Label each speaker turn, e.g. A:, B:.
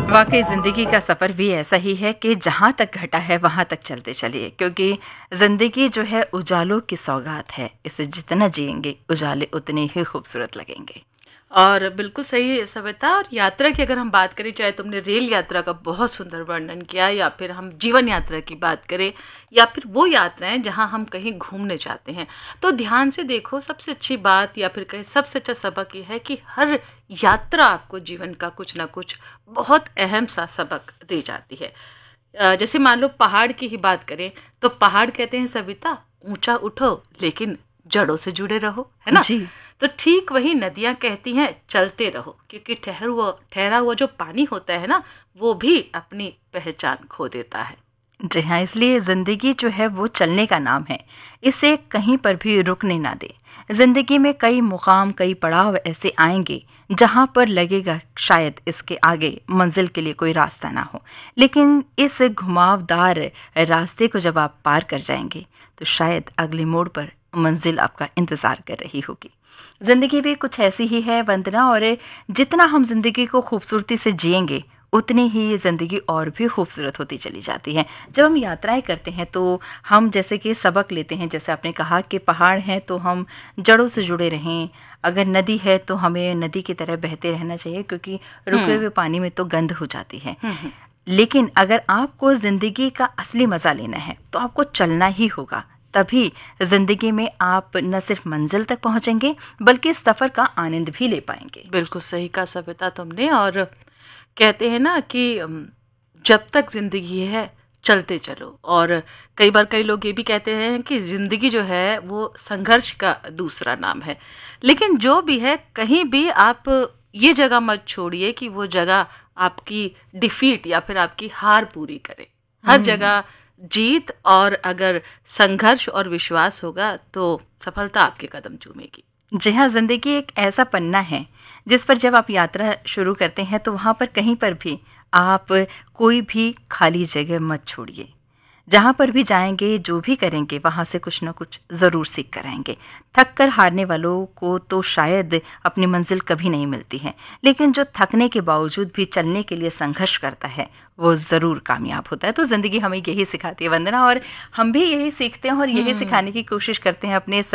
A: वाकई जिंदगी का सफर भी ऐसा ही है कि जहां तक घटा है वहां तक चलते चलिए, क्योंकि जिंदगी जो है उजालों की सौगात है। इसे जितना जिएंगे उजाले उतने ही खूबसूरत लगेंगे।
B: और बिल्कुल सही सविता। और यात्रा की अगर हम बात करें, चाहे तुमने रेल यात्रा का बहुत सुंदर वर्णन किया, या फिर हम जीवन यात्रा की बात करें, या फिर वो यात्राएं जहां हम कहीं घूमने जाते हैं, तो ध्यान से देखो, सबसे अच्छी बात या फिर कहें सबसे अच्छा सबक ये है कि हर यात्रा आपको जीवन का कुछ ना कुछ बहुत अहम सा सबक दे जाती है। जैसे मान लो पहाड़ की ही बात करें, तो पहाड़ कहते हैं सविता, ऊंचा उठो लेकिन जड़ों से जुड़े रहो, है ना।
A: जी।
B: तो ठीक वही नदियां कहती हैं, चलते रहो, क्योंकि ठहरा हुआ जो पानी होता है ना, वो भी अपनी पहचान खो देता है।
A: जी हाँ, इसलिए जिंदगी जो है वो चलने का नाम है। इसे कहीं पर भी रुकने ना दे। जिंदगी में कई मुकाम, कई पड़ाव ऐसे आएंगे जहां पर लगेगा शायद इसके आगे मंजिल के लिए कोई रास्ता ना हो, लेकिन इस घुमावदार रास्ते को जब आप पार कर जाएंगे तो शायद अगले मोड़ पर मंजिल आपका इंतजार कर रही होगी। जिंदगी भी कुछ ऐसी ही है वंदना, और जितना हम जिंदगी को खूबसूरती से जिएंगे उतनी ही ये ज़िंदगी और भी खूबसूरत होती चली जाती है। जब हम यात्राएं करते हैं तो हम जैसे कि सबक लेते हैं, जैसे आपने कहा कि पहाड़ हैं तो हम जड़ों से जुड़े रहें, अगर नदी है तो हमें नदी की तरह बहते रहना चाहिए, क्योंकि रुके हुए पानी में तो गंध हो जाती है। लेकिन अगर आपको ज़िंदगी का असली मज़ा लेना है तो आपको चलना ही होगा। तभी ज़िंदगी में आप न सिर्फ मंजिल तक पहुंचेंगे बल्कि सफ़र का आनंद भी ले पाएंगे।
B: बिल्कुल सही कहा सविता तुमने। और कहते हैं ना कि जब तक जिंदगी है चलते चलो। और कई बार कई लोग ये भी कहते हैं कि जिंदगी जो है वो संघर्ष का दूसरा नाम है। लेकिन जो भी है, कहीं भी आप ये जगह मत छोड़िए कि वो जगह आपकी डिफीट या फिर आपकी हार पूरी करे। हर जगह जीत, और अगर संघर्ष और विश्वास होगा तो सफलता आपके कदम चूमेगी।
A: जी हाँ, ज़िंदगी एक ऐसा पन्ना है जिस पर जब आप यात्रा शुरू करते हैं तो वहाँ पर कहीं पर भी आप कोई भी खाली जगह मत छोड़िए। जहाँ पर भी जाएंगे, जो भी करेंगे, वहाँ से कुछ ना कुछ ज़रूर सीख कर आएंगे। थक कर हारने वालों को तो शायद अपनी मंजिल कभी नहीं मिलती है, लेकिन जो थकने के बावजूद भी चलने के लिए संघर्ष करता है वो ज़रूर कामयाब होता है। तो ज़िंदगी हमें यही सिखाती है वंदना, और हम भी यही सीखते हैं और यही सिखाने की कोशिश करते हैं अपने